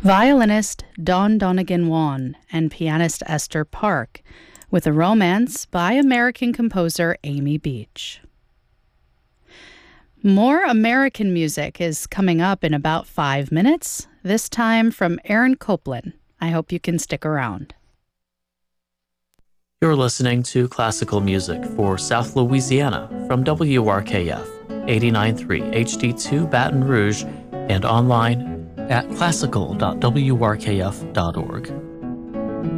Violinist Dawn Donegan Wan and pianist Esther Park, with a romance by American composer Amy Beach. More American music is coming up in about 5 minutes, this time from Aaron Copland. I hope you can stick around. You're listening to classical music for South Louisiana from WRKF 89.3 HD2 Baton Rouge and online at classical.wrkf.org.